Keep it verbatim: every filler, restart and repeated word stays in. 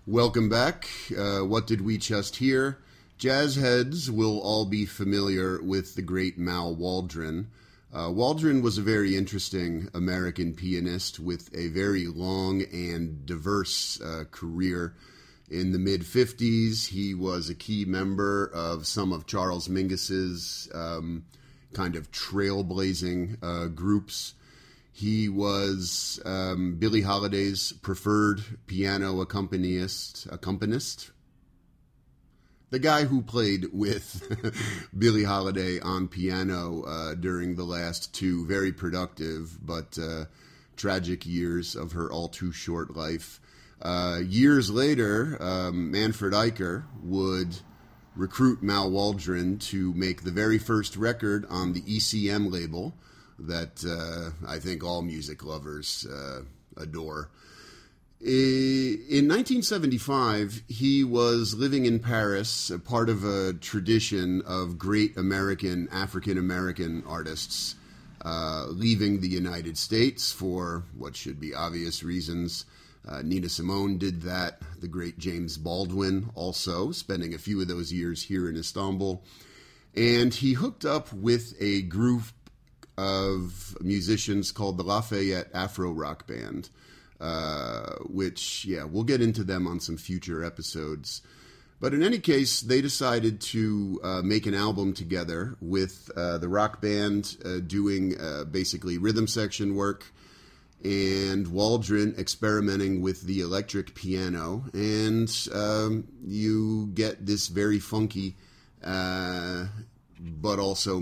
Welcome back. Uh, what did we just hear? Jazz heads will all be familiar with the great Mal Waldron. Uh, Waldron was a very interesting American pianist with a very long and diverse uh, career. In the mid-fifties, he was a key member of some of Charles Mingus's um, kind of trailblazing uh, groups. He was um, Billie Holiday's preferred piano accompanist, accompanist. The guy who played with Billie Holiday on piano uh, during the last two very productive but uh, tragic years of her all too short life. Uh, years later, um, Manfred Eicher would recruit Mal Waldron to make the very first record on the E C M label that uh, I think all music lovers uh, adore. In nineteen seventy-five, he was living in Paris, a part of a tradition of great American, African-American artists uh, leaving the United States for what should be obvious reasons. Uh, Nina Simone did that. The great James Baldwin also, spending a few of those years here in Istanbul. And he hooked up with a group of musicians called the Lafayette Afro Rock Band, uh, which, yeah, we'll get into them on some future episodes. But in any case, they decided to uh, make an album together with uh, the rock band uh, doing uh, basically rhythm section work, and Waldron experimenting with the electric piano, and um, you get this very funky, uh, but also